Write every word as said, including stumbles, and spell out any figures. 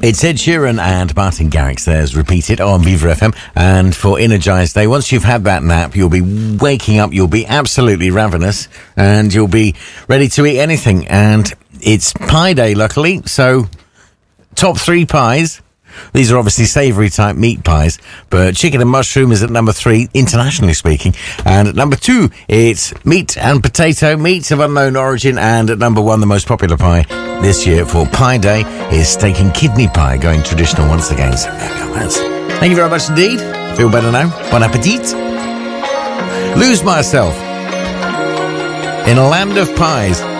It's Ed Sheeran and Martin Garrix there's repeated on Viva F M. And for Energized Day, once you've had that nap, you'll be waking up, you'll be absolutely ravenous, and you'll be ready to eat anything. And it's Pie Day, luckily, so top three pies. These are obviously savoury type meat pies, but chicken and mushroom is at number three, internationally speaking. And at number two, it's meat and potato, meats of unknown origin. And at number one, the most popular pie this year for Pie Day is steak and kidney pie, going traditional once again. So there we go, lads. Thank you very much indeed. Feel better now. Bon appetit. Lose myself in a land of pies.